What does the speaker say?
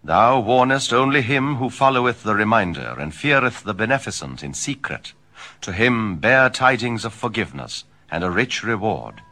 Thou warnest only him who followeth the reminder, and feareth the beneficent in secret. To him bear tidings of forgiveness, and a rich reward.